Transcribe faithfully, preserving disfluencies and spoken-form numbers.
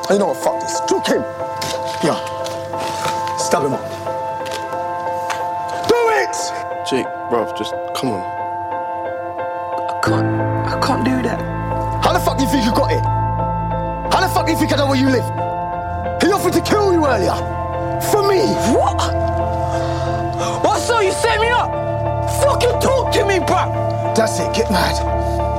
You know what, fuck this. Juke him. Yeah. Stab him up. Do it! Jake, bruv, just come on. I can't. I can't do that. How the fuck do you think you got it? How the fuck do you think I know where you live? He offered to kill you earlier. For me. What? What, so you set me up? Fucking talk to me, bruv! That's it, get mad.